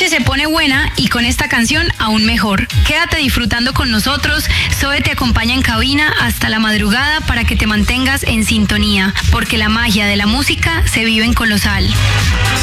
se pone buena y con esta canción aún mejor. Quédate disfrutando con nosotros. Zoe te acompaña en cabina hasta la madrugada para que te mantengas en sintonía, porque la magia de la música se vive en Colosal.